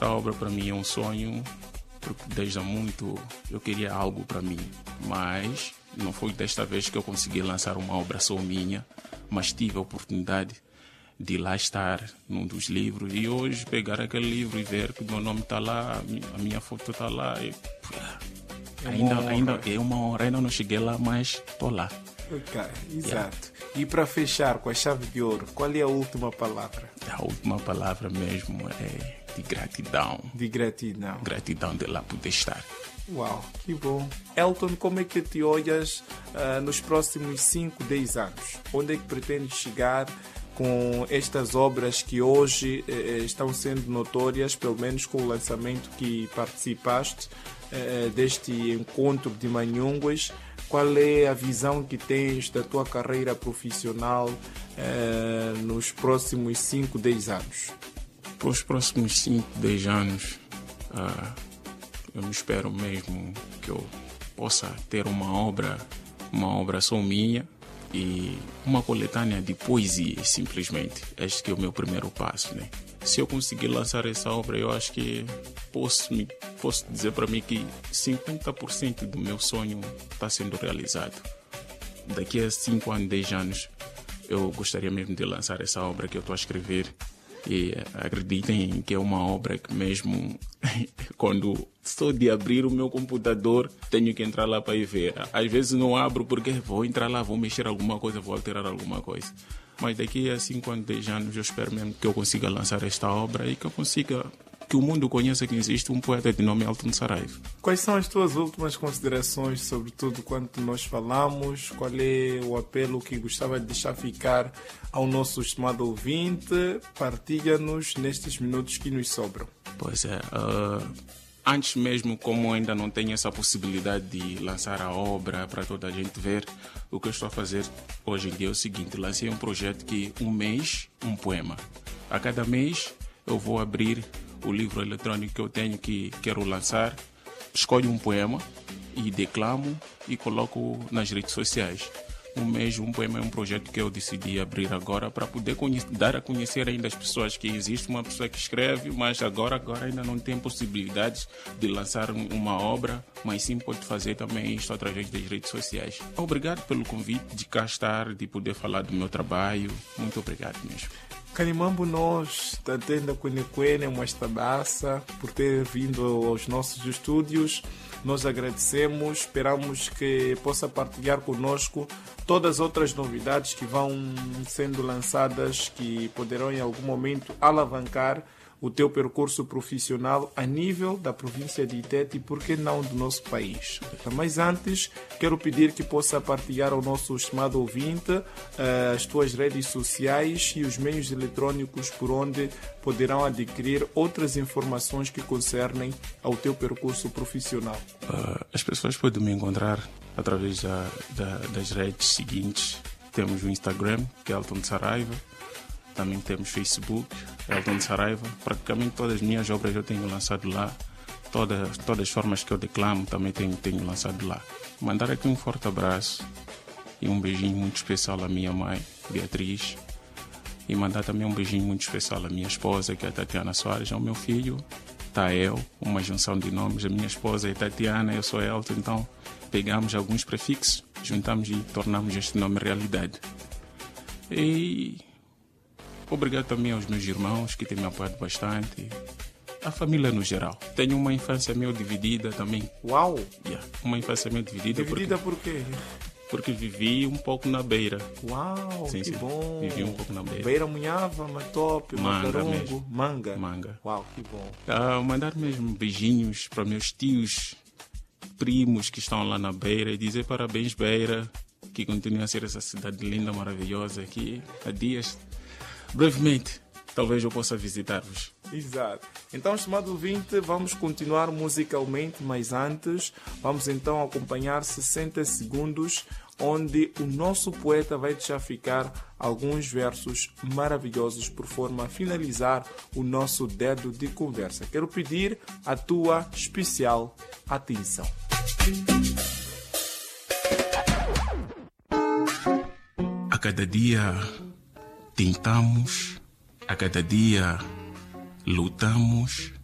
Esta obra para mim é um sonho, porque desde há muito eu queria algo para mim, mas não foi desta vez que eu consegui lançar uma obra só minha, mas tive a oportunidade de lá estar num dos livros e hoje pegar aquele livro e ver que o meu nome está lá, a minha foto está lá. Ainda é uma honra, ainda não cheguei lá, mas estou lá. Ok, exato. E para fechar com a chave de ouro, qual é a última palavra? A última palavra mesmo é de gratidão. De gratidão. Gratidão de lá poder estar. Uau, que bom. Elton, como é que te olhas nos próximos 5, 10 anos? Onde é que pretendes chegar com estas obras que hoje estão sendo notórias, pelo menos com o lançamento que participaste deste encontro de Manhungues? Qual é a visão que tens da tua carreira profissional nos próximos 5, 10 anos? Para os próximos 5, 10 anos, eu me espero mesmo que eu possa ter uma obra só minha e uma coletânea de poesia, simplesmente. Este que é o meu primeiro passo, né? Se eu conseguir lançar essa obra, eu acho que posso dizer para mim que 50% do meu sonho está sendo realizado. Daqui a 5 anos, 10 anos, eu gostaria mesmo de lançar essa obra que eu estou a escrever. E acreditem que é uma obra que mesmo quando só de abrir o meu computador tenho que entrar lá para ir ver. Às vezes não abro porque vou entrar lá, vou mexer alguma coisa, vou alterar alguma coisa. Mas daqui a 5 anos, 10 anos eu espero mesmo que eu consiga lançar esta obra e que eu consiga que o mundo conheça que existe um poeta de nome Elton Saraiva. Quais são as tuas últimas considerações sobre tudo quanto nós falamos? Qual é o apelo que gostava de deixar ficar ao nosso estimado ouvinte? Partilha-nos nestes minutos que nos sobram. Pois é, antes mesmo, como ainda não tenho essa possibilidade de lançar a obra para toda a gente ver, o que eu estou a fazer hoje em dia é o seguinte: lancei um projeto que um mês, um poema. A cada mês eu vou abrir o livro eletrônico que eu tenho que quero lançar, escolho um poema e declamo e coloco nas redes sociais. Um mês, um poema é um projeto que eu decidi abrir agora para poder dar a conhecer ainda as pessoas que existe uma pessoa que escreve, mas agora ainda não tem possibilidades de lançar uma obra, mas sim pode fazer também isto através das redes sociais. Obrigado pelo convite de cá estar, de poder falar do meu trabalho. Muito obrigado mesmo. Canimambo nós, Tatenda Quenequene, Moestabaça, por ter vindo aos nossos estúdios. Nós agradecemos, esperamos que possa partilhar conosco todas as outras novidades que vão sendo lançadas, que poderão em algum momento alavancar o teu percurso profissional a nível da província de Itete e, por que não, do nosso país. Mas antes, quero pedir que possa partilhar ao nosso estimado ouvinte as tuas redes sociais e os meios eletrônicos por onde poderão adquirir outras informações que concernem ao teu percurso profissional. As pessoas podem me encontrar através das redes seguintes. Temos o Instagram, que é Elton Saraiva. Também temos Facebook, Elton Saraiva. Praticamente todas as minhas obras eu tenho lançado lá. Todas as formas que eu declamo também tenho lançado lá. Mandar aqui um forte abraço e um beijinho muito especial à minha mãe, Beatriz. E mandar também um beijinho muito especial à minha esposa, que é a Tatiana Soares, ao meu filho, Tael, uma junção de nomes. A minha esposa é Tatiana, eu sou Elton, então pegamos alguns prefixos, juntamos e tornamos este nome realidade. E obrigado também aos meus irmãos que têm me apoiado bastante. A família no geral. Tenho uma infância meio dividida também. Uau! Uma infância meio dividida. Dividida por quê? Porque vivi um pouco na beira. Uau, sim, que sim. bom! Vivi um pouco na beira. Beira Munhava, Matope, Macarongo. Manga. Uau, que bom! Mandar mesmo beijinhos para meus tios, primos que estão lá na beira e dizer parabéns, Beira, que continue a ser essa cidade linda, maravilhosa aqui. Há dias, brevemente, talvez eu possa visitar-vos. Exato. Então, estimado ouvinte, vamos continuar musicalmente, mas antes vamos então acompanhar 60 segundos onde o nosso poeta vai deixar ficar alguns versos maravilhosos por forma a finalizar o nosso dedo de conversa. Quero pedir a tua especial atenção. A cada dia tentamos, a cada dia lutamos,